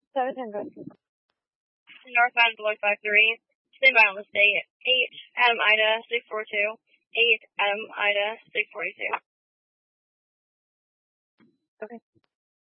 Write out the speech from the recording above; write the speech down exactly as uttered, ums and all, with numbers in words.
seven ten, go. Northbound below five three. Stand by on the state. eight Adam Ida six four two. eight Adam Ida six forty two. Okay.